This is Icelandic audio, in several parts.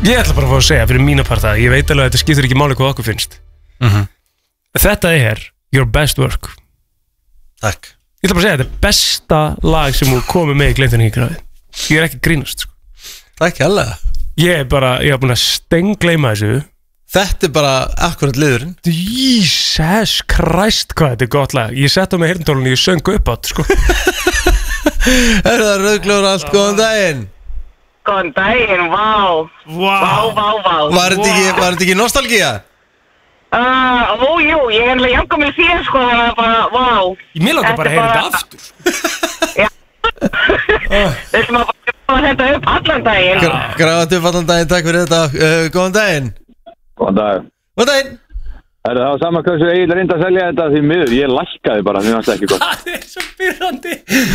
Ég ætla bara að fá að segja fyrir mína parta, ég veit alveg að þetta skiptir ekki máli hvað okkur finnst. Þetta er your best work. Takk. Ég ætla bara að segja, þetta er besta lag sem þú komið með í Gleymdin í gráði. Ég er ekki að grínast, sko. Takk hérlega. Ég er búin að stenggleyma þessu. Þetta er bara akkurat liðurinn. Jesus Christ, hvað þetta er gott lag. Ég sett á mig heyrntólunni, ég söng upp átt, sko. Er það Rauðglóður allt, góðan daginn? Góðan daginn, vá. Var þetta ekki nostalgía? Jú, ég er alveg jafn með þér, sko, þannig að bara, vá. Mér langar bara að heyra þetta aftur. Já. Þessum að bara þetta upp allan daginn. Gráðat upp allan daginn, takk fyrir þetta. Góðan daginn. Góðan dag. Góðan daginn. Það var sama hversu Egill reyndi að selja þetta því miður. Ég lækkaði bara, mér fannst það ekki gott. Það er svo byrrandi.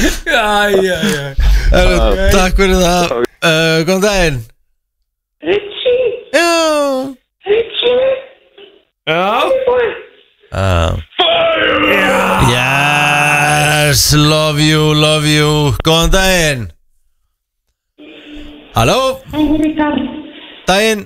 Já. Takk fyrir það. Góðan daginn. Ritchie. Já. Ritchie. Yes, love you. Góðan daginn. Halló. Daginn.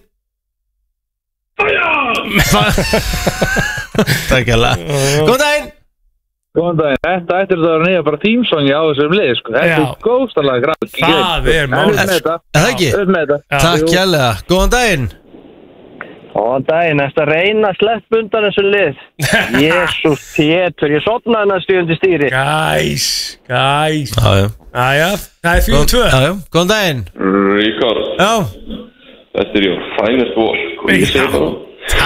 Takk hérlega. Góðan daginn. Góðan daginn, þetta ættir það að nýja bara tímsongi á þessum lið, sko. Þetta er góðstarlega grænt. Það er málið. Er það ekki? Takk hérlega. Góðan daginn. Góðan daginn, eftir að reyna að slepp undan þessu lið. Jesús, tétur, ég sofnaði næstu undir stýri. Gæs. Jájá. Það er 4-2. Jájá, góðan daginn. Ríkard. Já. Þetta er your finest work. Og ég segi það.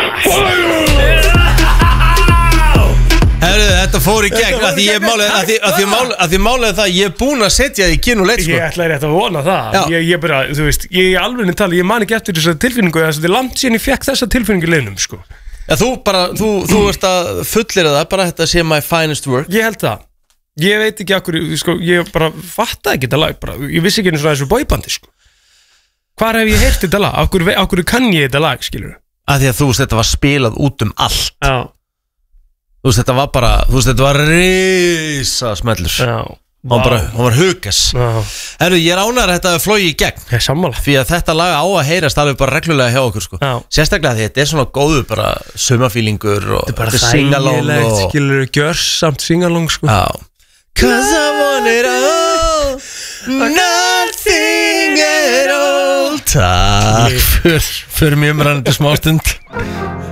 Herru, þetta fór í gegn að því málið það ég er búinn að setja því kyn og leit, sko. Ég ætla rétt að vona það. Ég bara, þú veist, ég alveg tala, ég man ekki eftir þessa tilfinningu, þetta er langt síðan ég fekk þessa tilfinningu í leynum, sko. Já, þú ert að fullera það, bara þetta sé my finest work. Ég held það. Ég veit ekki okkur, sko, ég bara fattaði ekki þetta lag, bara, ég vissi ekki einu svona þessu boybandi, sko. Hvar hef ég heyrt þetta lag? Okkur kann ég þetta lag, skilur? Að því að þú veist, þetta var spilað út allt. Já. Þú veist, þetta var bara, þetta var risa smellur. Já. Hann var hugas. Herru, ég er ánægður að þetta flói í gegn. Ég er sammála. Því að þetta lag á að heyrast alveg bara reglulega hjá okkur, sko. Já. Sérstaklega því þetta er svona góðu bara sumafílingur og þetta er bara þægilegt, skilur, gjörsamt singalong, sko. Já. 'Cause I want it all, nothing at all. Takk fyrir mjög umræðandi smástund.